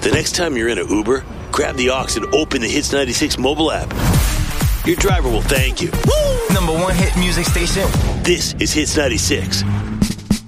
The next time you're in an Uber, grab the aux and open the Hits 96 mobile app. Your driver will thank you. Woo! #1 hit music station. This is Hits 96.